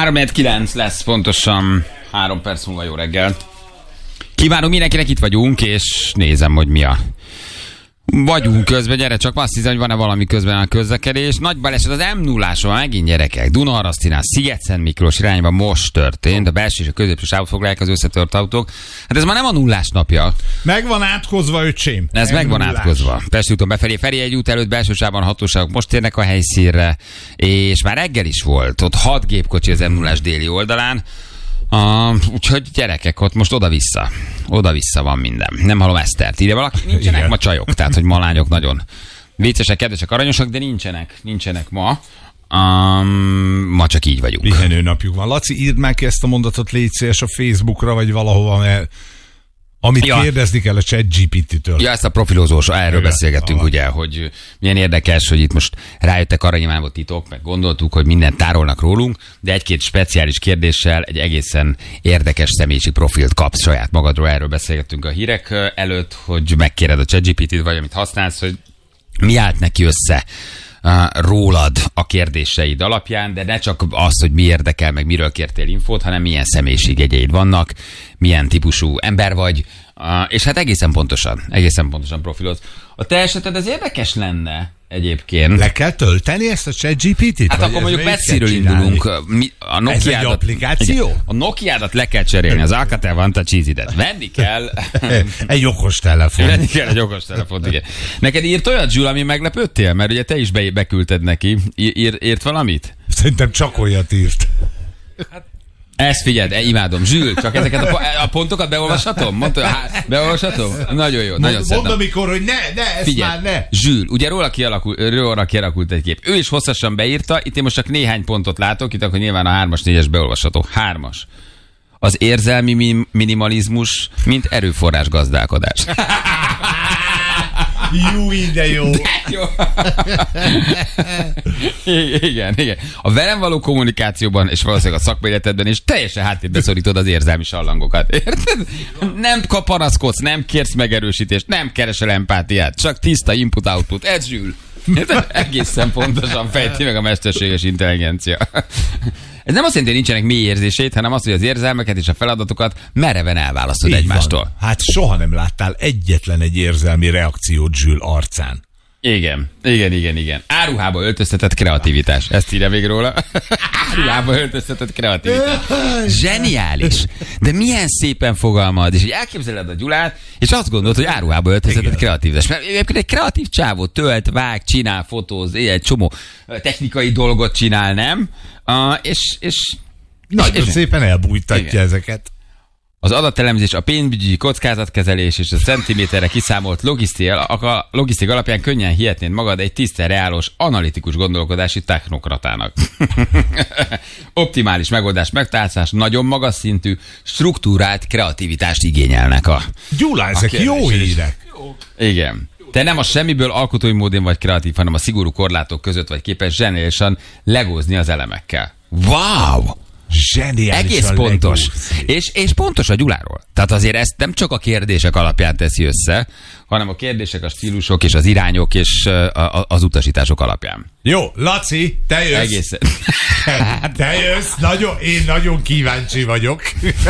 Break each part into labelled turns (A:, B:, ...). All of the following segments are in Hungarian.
A: 3-9 lesz pontosan 3 perc múlva. Jó reggel. Kívánom mindenkinek, itt vagyunk, és nézem, hogy mi a... Vagyunk közben, gyere, csak azt hiszem, hogy van-e valami közben a közlekedés. Nagy baleset az M0-áson, megint gyerekek. Dunaharasztinál, Sziget-Szent Miklós irányban most történt. A belső és a középső sávot foglalják az összetört autók. Hát ez már nem a nullás napja.
B: Meg van átkozva, öcsém.
A: Ez meg van átkozva. Pesti úton befelé, Ferihegy út előtt belső sávban a hatóságok most érnek a helyszínre, és már reggel is volt. Ott 6 gépkocsi az M0-ás déli oldalán. Úgyhogy gyerekek, ott most oda-vissza van minden. Nem hallom Esztert. Ide valaki? Nincsenek igen. Ma csajok, tehát hogy ma lányok nagyon viccesek, kedvesek, aranyosak, de nincsenek ma. Ma csak így vagyunk.
B: Pihenő napjuk van. Laci, írd már ki ezt a mondatot, légy szíves a Facebookra, vagy valahova, mert amit kérdezni kell a ChatGPT-től.
A: Ja, ezt a profilozós, erről beszélgettünk, ugye, hogy milyen érdekes, hogy itt most rájöttek arra, nyilván volt titok, meg gondoltuk, hogy mindent tárolnak rólunk, de egy-két speciális kérdéssel egy egészen érdekes személyiségi profilt kapsz saját magadról. Erről beszélgettünk a hírek előtt, hogy megkéred a ChatGPT-t, vagy amit használsz, hogy mi állt neki össze rólad a kérdéseid alapján, de ne csak az, hogy mi érdekel, meg miről kértél infót, hanem milyen személyiségjegyeid vannak, milyen típusú ember vagy, és hát egészen pontosan profiloz. A te eseted ez érdekes lenne egyébként.
B: Le kell tölteni ezt a ChatGPT-t?
A: Hát akkor mondjuk Betsy-ről indulunk. A
B: ez egy applikáció?
A: Igen, a Nokiádat le kell cserélni, az Alcatel One Touch Easy-det. Venni kell...
B: egy okostelefon.
A: Venni kell egy okostelefont, igen. Neked írt olyat, Zsül, ami meglepődtél? Mert ugye te is beküldted neki. Írt valamit?
B: Szerintem csak olyat írt.
A: Ezt figyeld, imádom. Zsül, csak ezeket a pontokat beolvashatom? Beolvashatom? Nagyon jó, nagyon szeretem.
B: Mondd amikor, hogy ne, ezt figyelj, már ne.
A: Zsül, ugye róla kialakult egy kép. Ő is hosszasan beírta, itt én most csak néhány pontot látok, itt akkor nyilván a 3-as, 4-es beolvasható. 3-as. Az érzelmi minimalizmus, mint erőforrás gazdálkodás.
B: Jó, de jó.
A: Igen. A velem való kommunikációban, és valószínűleg a szakmai életedben is teljesen háttérbe szorítod az érzelmi sallangokat. Érted? Nem panaszkodsz, nem kérsz megerősítést, nem keresel empátiát, csak tiszta input-output. Ez Zsül. Egészen pontosan fejti meg a mesterséges intelligencia. Ez nem azt jelenti, hogy nincsenek mély érzését, hanem az, hogy az érzelmeket és a feladatokat mereven elválasztod egymástól.
B: Van. Hát soha nem láttál egyetlen egy érzelmi reakciót Zsül arcán.
A: Igen. Áruhába öltöztetett kreativitás. Ezt írja még róla. Áruhába öltöztetett kreativitás. Zseniális. De milyen szépen fogalmad, és hogy elképzeled a Gyulát, és azt gondolod, hogy áruhába öltöztetett kreativitás. Mert egyébként egy kreatív csávó tölt, vág, csinál, fotóz, egy csomó technikai dolgot csinál, nem? És
B: nagyon szépen elbújtatja ezeket.
A: Az adatelemzés, a pénzügyi kockázatkezelés és a centiméterre kiszámolt logisztika alapján könnyen hihetnéd magad egy tisztán reálos, analitikus gondolkodási technokratának. Optimális megoldás megtalálás, nagyon magas szintű, struktúrált kreativitást igényelnek a...
B: Gyula, ezek jó hírek.
A: Igen. Te nem a semmiből alkotói módon vagy kreatív, hanem a szigorú korlátok között vagy képes zseniálisan legózni az elemekkel. Wow!
B: Zseniális.
A: Egész pontos. És pontos a Gyuláról. Tehát azért ezt nem csak a kérdések alapján teszi össze, hanem a kérdések, a stílusok és az irányok és az utasítások alapján.
B: Jó, Laci, te jössz.
A: Egészen.
B: Te jössz. Én nagyon kíváncsi vagyok.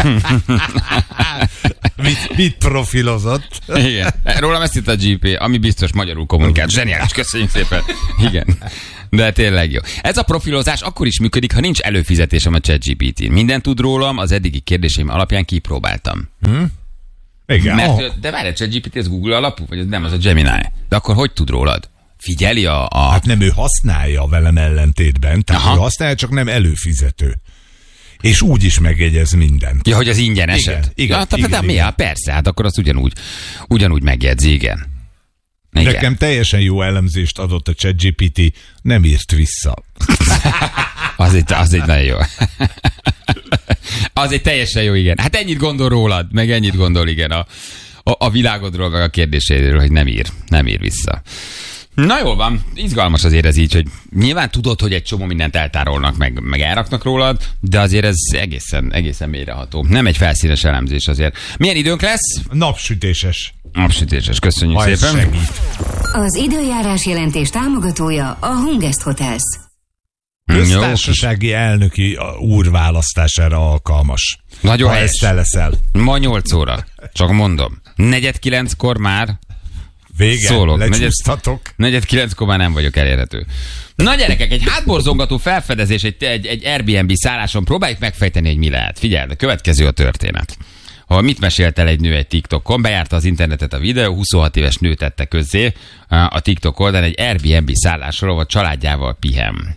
B: Mit profilozott?
A: Igen. Rólam ezt itt a GP, ami biztos magyarul kommunikált. Zseniális, köszönjük szépen. Igen. De tényleg jó. Ez a profilozás akkor is működik, ha nincs előfizetésem a ChatGPT-n. Mindent tud rólam, az eddigi kérdéseim alapján kipróbáltam.
B: Igen.
A: De várj, a ChatGPT ez Google alapú, vagy ez nem, az a Gemini. De akkor hogy tud rólad? Figyeli a...
B: Hát nem, ő használja velem ellentétben, tehát ő használja, csak nem előfizető. És úgy is megjegyez mindent.
A: Ja, hogy az ingyen eset?
B: Igen.
A: Igen. Persze, hát akkor azt ugyanúgy megjegyzi, igen.
B: Nekem teljesen jó elemzést adott a ChatGPT, nem írt vissza.
A: az egy nagyon jó. Az egy teljesen jó, igen. Hát ennyit gondol rólad, meg ennyit gondol, igen, a világodról, meg a kérdéséről, hogy nem ír vissza. Na jól van, izgalmas azért ez így, hogy nyilván tudod, hogy egy csomó mindent eltárolnak, meg elraknak rólad, de azért ez egészen mélyreható. Nem egy felszínes elemzés azért. Milyen időnk lesz?
B: Napsütéses.
A: Köszönjük szépen.
C: Az időjárás jelentés támogatója a Hungest Hotels.
B: Köztársasági elnöki úr választására alkalmas.
A: Nagyon helyes.
B: Ezt leszel.
A: Ma 8 óra. Csak mondom. 8:45-kor már
B: vége,
A: szólok.
B: lecsúsztatok.
A: 8:45-kor már nem vagyok elérhető. Na gyerekek, egy hátborzongató felfedezés egy Airbnb szálláson, próbáljuk megfejteni, hogy mi lehet. Figyeld, a következő a történet. Ha mit mesélt el egy nő egy TikTokon, bejárta az internetet a videó, 26 éves nő tette közzé a TikTok oldalon egy Airbnb szállásról, ahol családjával pihen.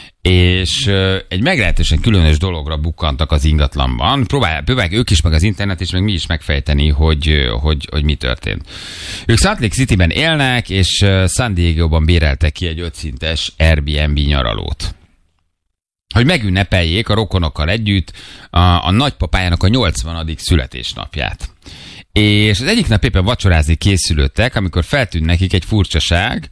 A: És egy meglehetősen különös dologra bukkantak az ingatlanban. Próbálják ők is, meg az internet, és meg mi is megfejteni, hogy mi történt. Ők Salt Lake Cityben élnek, és San Diego-ban béreltek ki egy 5 szintes Airbnb nyaralót. Hogy megünnepeljék a rokonokkal együtt a nagypapájának a 80. születésnapját. És az egyik nap éppen vacsorázni készülődtek, amikor feltűnt nekik egy furcsaság,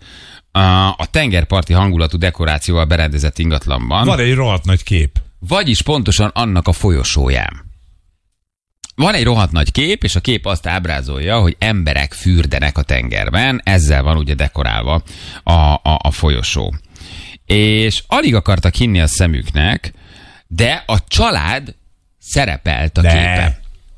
A: a tengerparti hangulatú dekorációval berendezett ingatlanban.
B: Van egy rohadt nagy kép.
A: Vagyis pontosan annak a folyosóján. Van egy rohadt nagy kép, és a kép azt ábrázolja, hogy emberek fürdenek a tengerben, ezzel van ugye dekorálva a folyosó. És alig akartak hinni a szemüknek, de a család szerepelt a képen.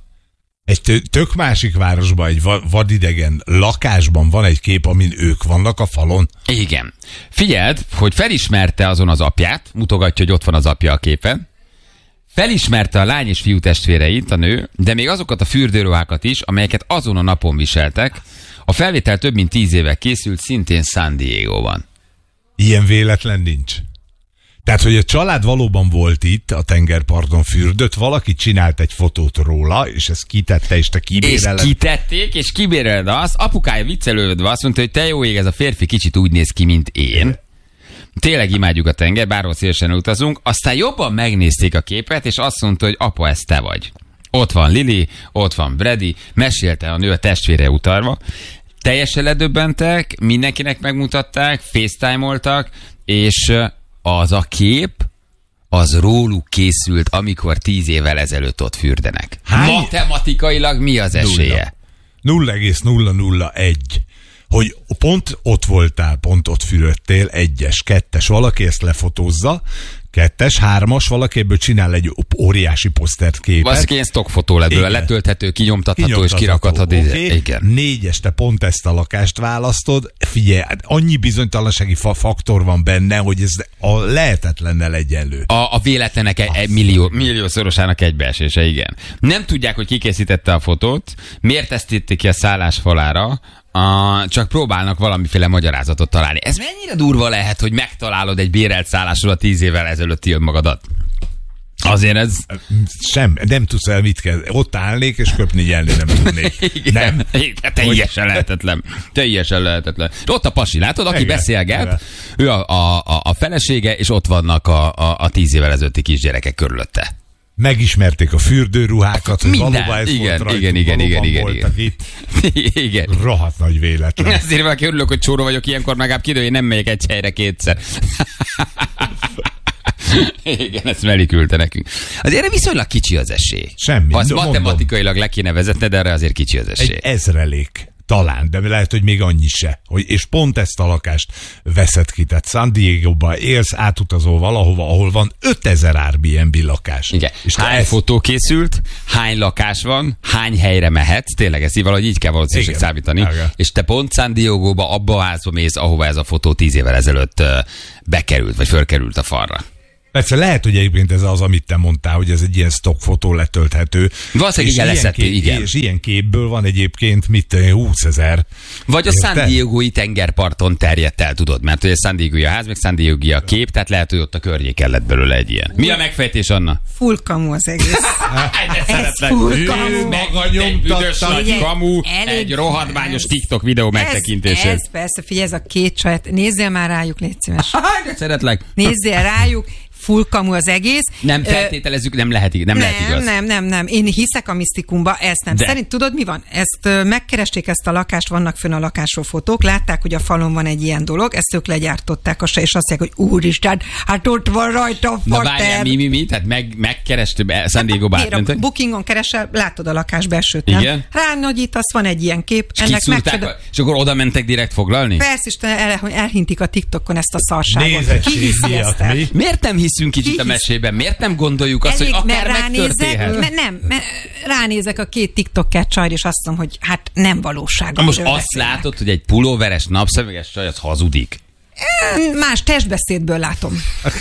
B: Egy tök másik városban, egy vadidegen lakásban van egy kép, amin ők vannak a falon.
A: Igen. Figyeld, hogy felismerte azon az apját, mutogatja, hogy ott van az apja a képen. Felismerte a lány és fiú testvéreit, a nő, de még azokat a fürdőruhákat is, amelyeket azon a napon viseltek. A felvétel több mint 10 éve készült, szintén San Diego-ban.
B: Ilyen véletlen nincs. Tehát, hogy a család valóban volt itt, a tengerparton fürdött, valaki csinált egy fotót róla, és ezt kitette, és te kibéreled.
A: És kitették, és kibéreled azt. Apukája viccelődve azt mondta, hogy te jó ég, ez a férfi kicsit úgy néz ki, mint én. Tényleg imádjuk a tenger, bárhol szélesen utazunk. Aztán jobban megnézték a képet, és azt mondta, hogy apa, ez te vagy. Ott van Lili, ott van Brady, mesélte a nő a testvére utalva. Teljesen ledöbbentek, mindenkinek megmutatták, FaceTime-oltak, és az a kép, az róluk készült, amikor 10 évvel ezelőtt ott fürdenek. Matematikailag mi az esélye?
B: 0,001. Hogy pont ott voltál, pont ott fürödtél, 1-es, 2-es, valaki ezt lefotózza, 2-es, 3-as, valaki ebből csinál egy óriási posztert képet.
A: Valószínűleg ilyen stockfotó lett belőle, letölthető, kinyomtatható és kirakhatható.
B: Okay. Igen. 4-es, te pont ezt a lakást választod. Figyelj, annyi bizonytalansági faktor van benne, hogy ez a lehetetlennel egyenlő.
A: A véletlenek milliószorosának egybeesése, igen. Nem tudják, hogy ki készítette a fotót, miért ezt tették ki a szállás falára, csak próbálnak valamiféle magyarázatot találni. Ez mennyire durva lehet, hogy megtalálod egy bérelt szállásról a 10 évvel ezelőtti önmagadat? Azért ez...
B: Nem tudsz el mit kell. Ott állnék, és köpni nyelni nem tudnék.
A: Nem. Teljesen lehetetlen. Teljesen lehetetlen. Ott a pasi, látod, aki beszélget, ő a felesége, és ott vannak a 10 évvel ezelőtti kisgyerekek körülötte.
B: Megismerték a fürdőruhákat, hogy valóban ez
A: igen,
B: volt rajtuk,
A: igen.
B: voltak itt.
A: Igen.
B: Rohadt nagy véletlen.
A: Ezért valaki örülök, hogy csóró vagyok, ilyenkor megább kidő, én nem megyek egy helyre kétszer. Igen, ezt Meli küldte nekünk. Azért erre viszonylag kicsi az esély.
B: Semmi.
A: Ha azt matematikailag le kéne vezetned, erre azért kicsi az esély.
B: Egy 1000-elék. Talán, de lehet, hogy még annyi se. És pont ezt a lakást veszed ki. Tehát San Diego-ba élsz, átutazol valahova, ahol van 5000 Airbnb lakás.
A: Igen. És hány fotó készült, hány lakás van, hány helyre mehetsz, tényleg ezt valahogy így kell valószínűleg számítani. Igen. És te pont San Diego-ba abba a házba mész, ahova ez a fotó 10 évvel ezelőtt bekerült, vagy fölkerült a falra.
B: Persze lehet, hogy egyébként ez az, amit te mondtál, hogy ez egy ilyen stockfotó letölthető.
A: Valószínűleg igen, leszettél, igen.
B: És ilyen képből van egyébként 20 000.
A: Vagy a San Diego-i tengerparton terjedt el, tudod, mert hogy a San Diego-i a ház, meg San Diego-i a kép, tehát lehet, hogy ott a környéken lett belőle egy ilyen. Mi a megfejtés, Anna?
C: Full kamu az egész.
A: Ez
C: full kamu.
A: Egy büdös nagy kamu, egy rohadmányos TikTok videó megtekintését.
C: Ez persze, figyelj, ez a két csajt. Nézzél már rájuk, légy szíves.
A: De szeretlek.
C: Nézzél rájuk. full kamu az egész.
A: Nem feltételezzük, nem lehet igaz.
C: Nem. Én hiszek a misztikumba, ezt nem. Szerint tudod, mi van? Ezt megkeresték ezt a lakást, vannak fönn a lakásról fotók, látták, hogy a falon van egy ilyen dolog, ezt ők legyártották, és azt mondják, hogy úristen, hát ott van rajta a fater.
A: Na várjál, mi? Tehát megkerestük, San Diego-ba átmentek?
C: Bookingon keresel, látod a lakás belsőt, nem?
A: Igen.
C: Ránynagyítasz, van egy ilyen kép.
A: És akkor oda mentek direkt foglalni?
C: Persze, Isten, elhintik a TikTokon ezt a szarságot.
B: Nézettség miatt, mi?
A: Miért nem hiszünk kicsit a mesében? Miért nem gondoljuk azt, hogy akár megtörténhet?
C: Nem, ránézek a 2 TikToker csajra, és azt mondom, hogy hát nem valóság.
A: Most azt látod, hogy egy pulóveres, napszemüveges csaj az hazudik?
C: Más testbeszédből látom.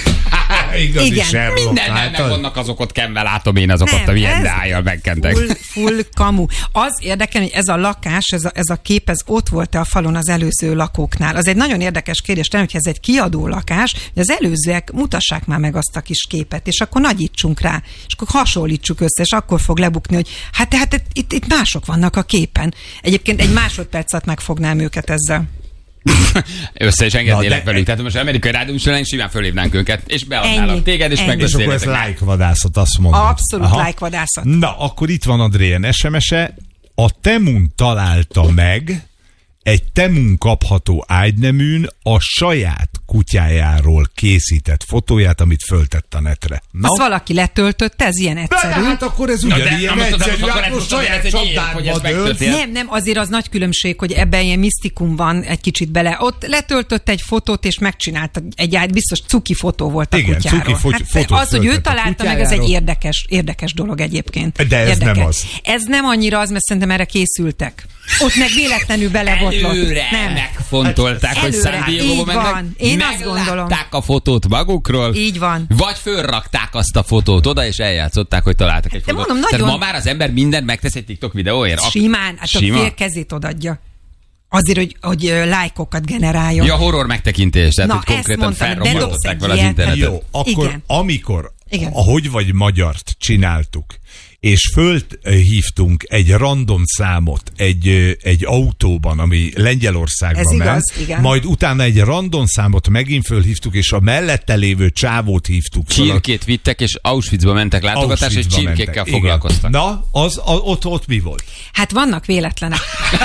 B: Igen.
A: Mindenben meg vannak azokat kenve, látom én azokat, amilyen dájjal megkentek.
C: Full kamu. Az érdekel, hogy ez a lakás, ez a kép, ez ott volt-e a falon az előző lakóknál. Az egy nagyon érdekes kérdés, hogy ez egy kiadó lakás, hogy az előzőek mutassák már meg azt a kis képet, és akkor nagyítsunk rá, és akkor hasonlítsuk össze, és akkor fog lebukni, hogy hát itt mások vannak a képen. Egyébként egy másodpercet megfognám őket ezzel.
A: Össze is engednélek velük. Tehát most amerikai rádióműsorán simán fölhívnánk őket, és beadnálak téged, és megbeszélnek.
B: És akkor ez like-vadászat, azt mondod.
C: Abszolút like-vadászat.
B: Na, akkor itt van Adrien SMS-e. A Temun találta meg egy Temun kapható ágyneműn a saját kutyájáról készített fotóját, amit föltett a netre. Na?
C: Azt valaki letöltötte, ez ilyen egyszerű.
B: Hát akkor ez ugyanilyen egyszerű, akkor saját csapdádba
C: Nem, azért az nagy különbség, hogy ebben ilyen misztikum van egy kicsit bele. Ott letöltött egy fotót, és megcsinálta egy biztos cuki fotó volt a kutyáról. Az, hogy ő találta meg, ez egy érdekes dolog egyébként.
B: De ez nem az.
C: Ez nem annyira az, mert szerintem erre készültek. Ott meg véletlenül belebotlott.
A: Előre megfontolták, hogy San Diego-ba mennek.
C: Én azt gondolom.
A: Meglátták a fotót magukról.
C: Így van.
A: Vagy fölrakták azt a fotót oda, és eljátszották, hogy találtak egy fotót.
C: Mondom,
A: tehát ma már az ember mindent megtesz egy TikTok videóért.
C: Simán, hát a fél kezét odadja. Azért, hogy lájkokat generáljon.
A: Ja, horror megtekintés, tehát hogy konkrétan felrobbantották vele az internetet.
B: Jó, akkor amikor, ahogy vagy magyart csináltuk, és fölhívtunk egy random számot egy autóban, ami Lengyelországban ment, majd utána egy random számot megint fölhívtuk, és a mellette lévő csávót hívtuk.
A: Csirkét vittek, és Auschwitzba mentek látogatásra, és csirkékkel foglalkoztak.
B: Na, ott mi volt?
C: Hát vannak véletlenek.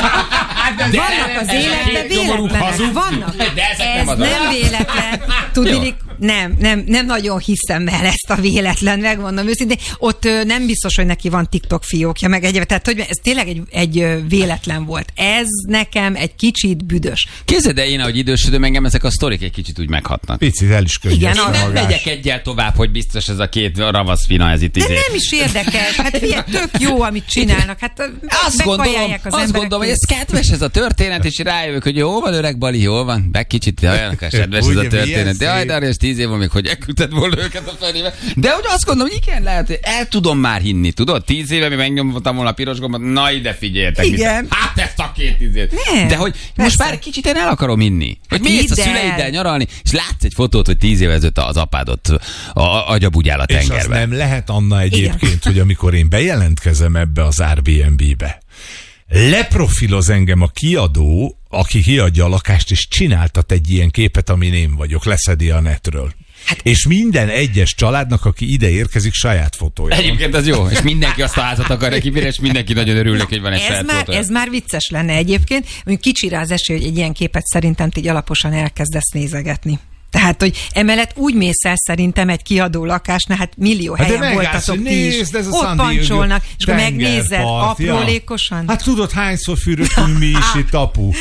C: Vannak az életben véletlenek. Vannak. Ez nem véletlen. Tudni, nem nagyon hiszem el ezt a véletlen, megmondom őszintén. Ott nem biztos, hogy neki van TikTok fiókja, meg egyébként. Tehát, hogy ez tényleg egy véletlen volt. Ez nekem egy kicsit büdös.
A: Képzeld el, én, ahogy idősödöm, engem ezek a sztorik egy kicsit úgy meghatnak.
B: Picit el is könnyes.
A: Igen, nem megyek egyel tovább, hogy biztos ez a 2 ravasz fina, ez itt
C: de nem is érdekes. Hát figyelj, tök jó, amit csinálnak. Hát
A: azt gondolom, hogy ez kedves ez a történet, és rájövök, hogy jó van, öreg Bali, jó van, meg kicsit olyan kedves ez a történet. De ajdára, és 10 év van még, hogy elküldted volna őket a felébe. De hogy azt gondolom, hogy igen, lehet, hogy el tudom már hinni, tudod? 10 éve mi megnyomtam volna a piros gombot, na ide figyeljetek.
C: Igen.
A: Hát ezt a 2 évet. De hogy most már kicsit én el akarom inni. Hogy mész a szüleiddel nyaralni, és látsz egy fotót, hogy 10 éve ezelőtt az apádot agyabugyál a tengerbe.
B: És az nem lehet, Anna, egyébként, hogy amikor én bejelentkezem ebbe az Airbnb-be, leprofiloz engem a kiadó, aki kiadja a lakást, és csináltat egy ilyen képet, amin én vagyok, leszedi a netről. Hát, és minden egyes családnak, aki ide érkezik, saját fotója.
A: Egyébként az jó, és mindenki azt a házat akarja kibírni, és mindenki nagyon örülnek, hogy van egy saját fotója.
C: Ez már vicces lenne egyébként, mondjuk kicsire az esély, hogy egy ilyen képet szerintem így alaposan elkezdesz nézegetni. Tehát, hogy emellett úgy mész el szerintem egy kiadó lakásnál, hát millió helyen voltatok ti is. Ott pancsolnak, és akkor megnézed aprólékosan.
B: Hát tudod, hányszor fürödtünk mi is itt, apu?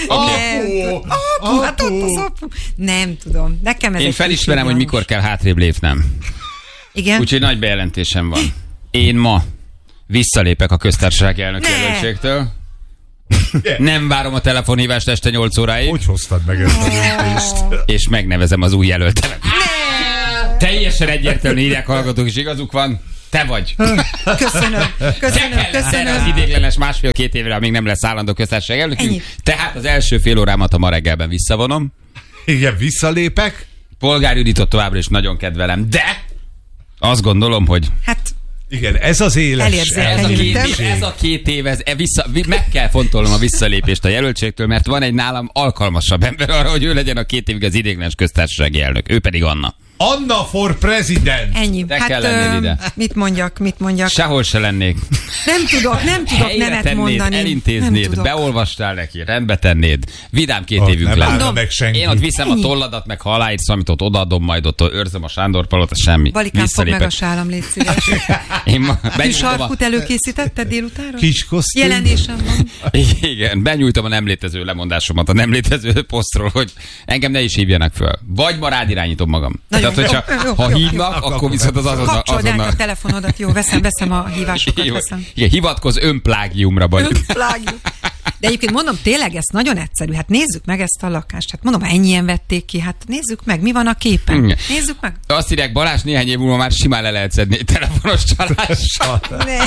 C: Apu, hát ott az apu. Nem tudom. Nekem ez
A: én felismerem, hogy mikor kell hátrébb lépnem.
C: Igen?
A: Úgyhogy nagy bejelentésem van. Én ma visszalépek a köztársasági elnök jelöltségtől. Nem várom a telefonhívást este 8 óráig.
B: Hogy hoztad meg ezt a döntést?
A: És megnevezem az új jelöltemet. Teljesen egyértelműen írják hallgatók, és igazuk van. Te vagy.
C: Köszönöm.
A: Az idéglenes 1,5-2 évre, amíg nem lesz állandó köztársasági elnökünk. Tehát az első fél órámat a ma reggelben visszavonom.
B: Igen, visszalépek.
A: Polgár Juditot továbbra is nagyon kedvelem, de azt gondolom, hogy...
C: Hát...
B: Igen, ez az éles.
A: Ez a 2 év, meg kell fontolnom a visszalépést a jelöltségtől, mert van egy nálam alkalmasabb ember arra, hogy ő legyen a 2 évig az ideiglenes köztársasági elnök. Ő pedig Anna.
B: Anna for president.
C: Ennyi.
A: De kell lennél ide.
C: Mit mondjak?
A: Sehol se lennék.
C: Nem tudok
A: Helyre
C: nemet
A: tennéd,
C: mondani.
A: elintéznéd, beolvastál neki, rendbe tennéd. Vidám 2 évünk
B: Nem
A: lesz.
B: meg
A: Én ott viszem
C: Ennyi.
A: a tolladat, meg ha aláírsz, amit ott odaadom, majd ott őrzöm a Sándor Palota, semmi.
C: Balikám, fog meg a sálam, légy szíves. Kis sarkut előkészítetted délutánra?
B: Kis kosztüm.
C: Jelenésem van.
A: Igen, benyújtom a nem létező lemondásomat a nem létező posztról, hogy engem ne is hívjanak föl. Vagy ma rád irányítom magam.
C: Nagyon
A: Tehát, hogyha
C: jó,
A: ha
C: jó,
A: hívnak,
C: jó.
A: akkor viszont az
C: Kapcsold át a
A: azonnal...
C: telefonodat, jó, veszem a hívásokat,
A: Jó,
C: veszem.
A: igen, hivatkozz önplágiumra, vagy.
C: Plágium. De egyébként mondom, tényleg ez nagyon egyszerű. Hát nézzük meg ezt a lakást. Hát mondom, ennyien vették ki. Hát nézzük meg, mi van a képen.
A: Igen.
C: Nézzük meg.
A: Azt írják, Balázs néhány év múlva már simán le lehet szedni telefonos csalással.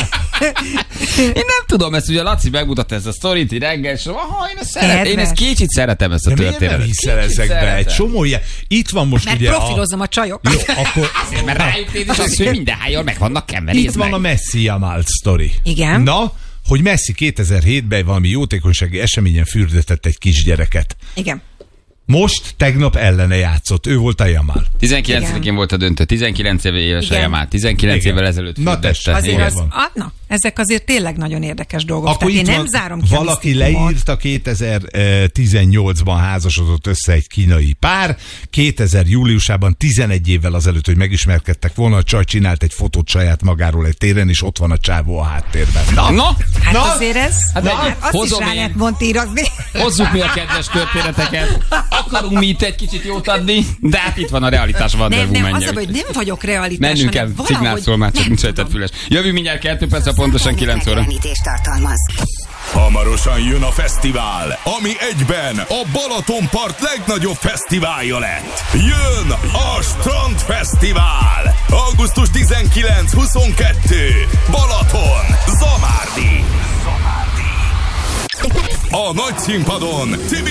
A: Én nem tudom, ezt ugye Laci megmutatta ezt a sztorit, így reggel, és én ezt kicsit szeretem ezt a
B: De miért nem
A: történetet.
B: hiszel
A: Kicsit
B: ezekbe?
A: szeretem.
B: Egy csomó ilyen. Itt van most
C: Mert
B: ugye
C: profilozom a csajokat.
B: Jó, akkor...
A: Mert rájuk néz, és azt, hogy minden hányan meg vannak kenve,
B: Itt
A: nézd
B: van
A: meg.
B: a Messi Jamal sztori.
C: Igen.
B: Na, hogy Messi 2007-ben valami jótékonysági eseményen fürdetett egy kisgyereket.
C: Igen.
B: Most tegnap ellene játszott. Ő volt a Jamal.
A: 19-én volt a döntő, 19 éves
C: Igen.
A: Jamal, 19
B: Igen.
A: évvel ezelőtt
B: Na
A: fürdette.
B: tessék,
C: Azért
B: igen.
C: az,
B: van.
C: na, ezek azért tényleg nagyon érdekes dolgok.
B: Akkor
C: Tehát
B: itt
C: én nem
B: van,
C: zárom ki a
B: valaki
C: misztikumot.
B: leírta, 2018-ban házasodott össze egy kínai pár, 2000 júliusában 11 évvel azelőtt, hogy megismerkedtek volna, a csaj csinált egy fotót saját magáról egy téren, és ott van a csávó a háttérben. Na,
C: Hát
B: na,
C: azért ez,
A: Hát
C: hát azt is
A: hozom
C: rá
A: én.
C: lehet montírozni.
A: Hozzuk mi a kedves történeteket. Akarunk mi itt egy kicsit jót adni, de hát itt van a realitás, van
C: Nem, az a baj, hogy nem vagyok realitás,
A: Mennünk kell,
C: hanem
A: szignál
C: valahogy
A: szól már, csak
C: nem
A: nincs
C: tudom.
A: rajtad füles. Jövünk mindjárt 2 perc, pontosan 9 óra.
D: Megjelenítést tartalmaz.
E: Hamarosan jön a fesztivál, ami egyben a Balatonpart legnagyobb fesztiválja lett. Jön a Strandfesztivál! Augusztus 19-22. Balaton, Zamárdi. A nagy színpadon Tibi